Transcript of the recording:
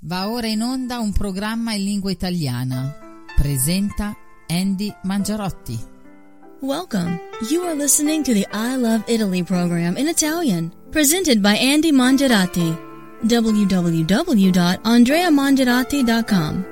Va ora in onda un programma in lingua italiana. Presenta Andy Mangiarotti. Welcome. You are listening to the I Love Italy program in Italian, presented by Andy Mangiarotti. www.andreamangiarotti.com.